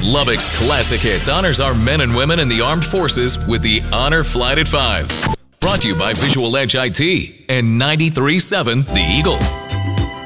Lubbock's Classic Hits honors our men and women in the armed forces with the Honor Flight at 5. Brought to you by Visual Edge IT and 93.7 The Eagle.